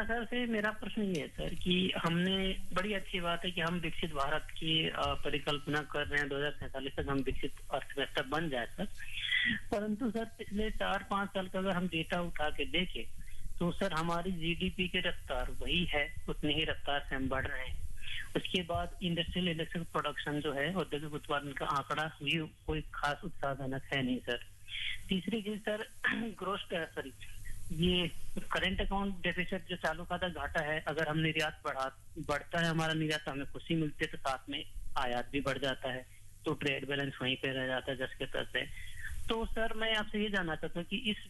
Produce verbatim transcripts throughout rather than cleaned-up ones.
रक्षा sir से मेरा प्रश्न ये है सर कि हमने बड़ी अच्छी बात है कि हम विकसित भारत की परिकल्पना कर रहे हैं, दो हज़ार सैंतालीस तक हम विकसित अर्थव्यवस्था बन जाए सर। परंतु सर पिछले चार पांच साल का अगर हम डेटा उठा के देखें तो सर हमारी जीडीपी की रफ्तार वही है, उतनी ही रफ्तार से हम बढ़ रहे हैं। उसके बाद इंडस्ट्रियल इलेक्ट्रिक प्रोडक्शन जो है, औद्योगिक उत्पादन का आंकड़ा भी कोई खास उत्साहजनक है नहीं सर। तीसरी चीज सर ग्रोस सॉरी ये करंट अकाउंट डेफिसिट जो चालू खाता घाटा है, अगर हम निर्यात बढ़ा बढ़ता है हमारा निर्यात तो हमें खुशी मिलती है, तो साथ में आयात भी बढ़ जाता है, तो ट्रेड बैलेंस वहीं पे रह जाता है जस के तस है। तो सर मैं आपसे ये जानना चाहता हूँ कि इस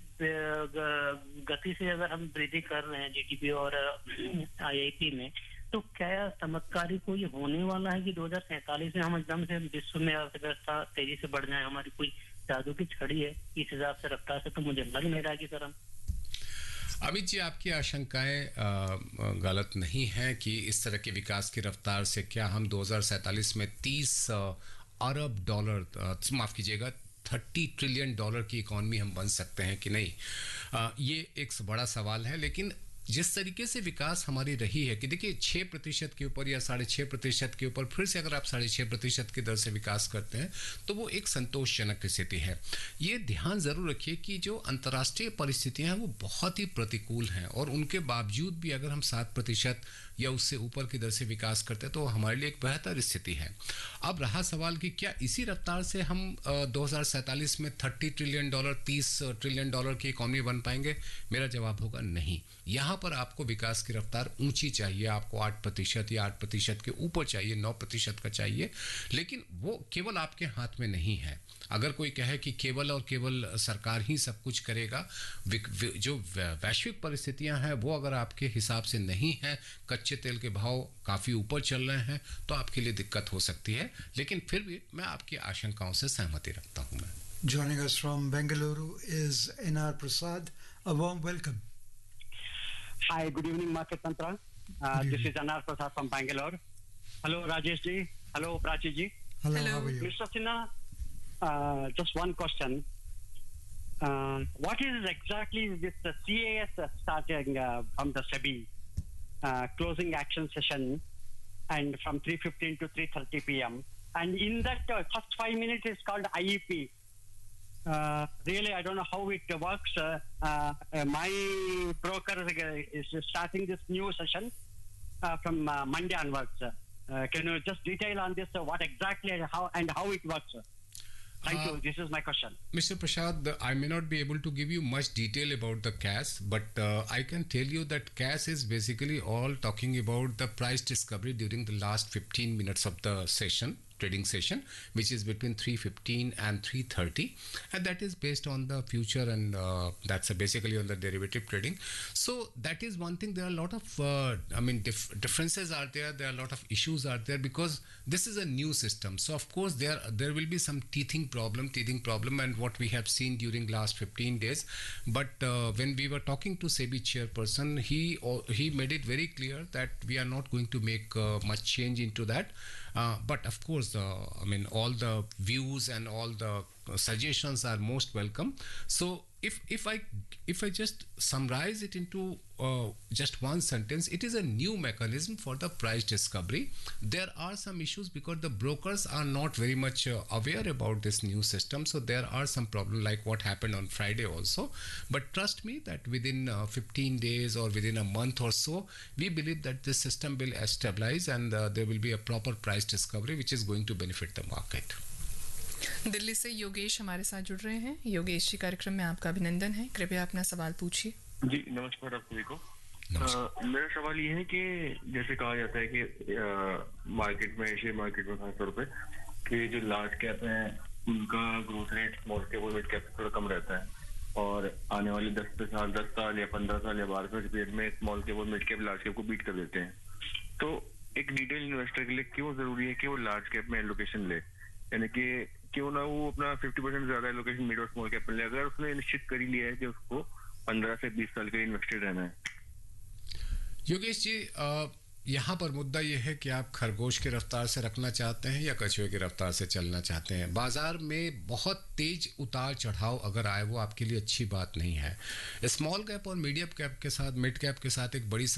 गति से अगर हम वृद्धि कर रहे हैं जीडीपी और आईआईपी में, तो क्या चमत्कारी कोई होने वाला है कि दो हज़ार सैंतालीस में हम एकदम से विश्व में अर्थव्यवस्था तेजी से बढ़ जाए? हमारी कोई जादू की छड़ी है इस हिसाब से रफ्तार से? तो मुझे लग नहीं रहा कि सर हम अमित जी, आपकी आशंकाएं गलत नहीं हैं कि इस तरह के विकास की रफ्तार से क्या हम दो हज़ार सैंतालीस में तीस अरब डॉलर, माफ कीजिएगा तीस ट्रिलियन डॉलर की इकॉनमी हम बन सकते हैं कि नहीं, आ, ये एक बड़ा सवाल है। लेकिन जिस तरीके से विकास हमारी रही है कि देखिए छः प्रतिशत के ऊपर या साढ़े छः प्रतिशत के ऊपर फिर से अगर आप साढ़े छः प्रतिशत की दर से विकास करते हैं तो वो एक संतोषजनक स्थिति है। ये ध्यान ज़रूर रखिए कि जो अंतर्राष्ट्रीय परिस्थितियां हैं वो बहुत ही प्रतिकूल हैं, और उनके बावजूद भी अगर हम सात प्रतिशत या उससे ऊपर की दर से विकास करते हैं तो हमारे लिए एक बेहतर स्थिति है। अब रहा सवाल कि क्या इसी रफ्तार से हम दो हज़ार सैंतालीस में तीस ट्रिलियन डॉलर तीस ट्रिलियन डॉलर की इकॉनमी बन पाएंगे? मेरा जवाब होगा नहीं। यहाँ पर आपको विकास की रफ्तार ऊंची चाहिए, आपको आठ प्रतिशत या आठ प्रतिशत के ऊपर चाहिए, नौ प्रतिशत का चाहिए। लेकिन वो केवल आपके हाथ में नहीं है। अगर कोई कहे कि केवल और केवल सरकार ही सब कुछ करेगा, जो वैश्विक परिस्थितियां हैं वो अगर आपके हिसाब से नहीं है, कच्चे तेल के भाव काफ़ी ऊपर चल रहे हैं, तो आपके लिए दिक्कत हो सकती है। लेकिन फिर भी मैं आपकी आशंकाओं से सहमति रखता हूं। मैं Joining us from Bengaluru is N R Prasad. A warm welcome. Hi, good evening, Market Tantra. Uh, this is N R Prasad from Bangalore. Hello, Rajesh ji. Hello, Prachi ji. Hello, Hello. How are you? Mister Sinha, uh, just one question. Uh, what is exactly this uh, C A S uh, starting uh, from the SEBI uh, closing action session, and from three fifteen to three thirty p.m. and in that uh, first five minutes is called I E P. Uh, really, I don't know how it works. Uh, uh, my broker is starting this new session uh, from uh, Monday onwards. Uh, can you just detail on this? Uh, what exactly and how and how it works? Thank uh, you. This is my question. Mister Prasad, I may not be able to give you much detail about the C A S, but uh, I can tell you that C A S is basically all talking about the price discovery during the last fifteen minutes of the session. Trading session, which is between three fifteen and three thirty, and that is based on the future, and uh, that's uh, basically on the derivative trading. So that is one thing. There are a lot of uh, I mean dif- differences are there, there are a lot of issues are there, because this is a new system. So of course there there will be some teething problem teething problem and what we have seen during last fifteen days. But uh, when we were talking to SEBI chairperson, he uh, he made it very clear that we are not going to make uh, much change into that, uh, but of course Uh, I mean, all the views and all the suggestions are most welcome. So if if I if I just summarize it into uh, just one sentence, it is a new mechanism for the price discovery. There are some issues because the brokers are not very much uh, aware about this new system. So there are some problems like what happened on Friday also. But trust me that within uh, fifteen days or within a month or so, we believe that this system will stabilize and uh, there will be a proper price discovery which is going to benefit the market. Delhi से योगेश हमारे साथ जुड़ रहे हैं। योगेश जी, कार्यक्रम में आपका अभिनंदन है। कृपया अपना सवाल पूछिए। जी नमस्कार आप सभी को। मेरा सवाल ये है कि जैसे कहा जाता है कि आ, मार्केट में, शेयर मार्केट में खासतौर पे, कि जो लार्ज कैप है उनका ग्रोथ रेट स्मॉल कैप और मिड कैप से थोड़ा कम रहता है, और आने वाले दस साल दस साल या पंद्रह साल या बारह साल पीरियड में स्मॉल कैप और मिड कैप लार्ज कैप को बीट कर देते हैं। तो एक डिटेल इन्वेस्टर के लिए क्यों जरूरी है कि वो लार्ज कैप में एलोकेशन ले, यानी कि क्यों ना वो अपना पचास परसेंट ज्यादा एलोकेशन मिड और स्मॉल कैप में ले, अगर उसने निश्चित कर ही लिया है कि उसको पंद्रह से बीस साल के लिए इन्वेस्टेड रहना है। योगेश जी, यहाँ पर मुद्दा यह है कि आप खरगोश की रफ्तार से रखना चाहते हैं या कछुए की रफ्तार से चलना चाहते हैं। बाजार में बहुत तेज उतार चढ़ाव अगर आए वो आपके लिए अच्छी बात नहीं है। स्मॉल कैप और मीडियम कैप के साथ, मिड कैप के साथ एक बड़ी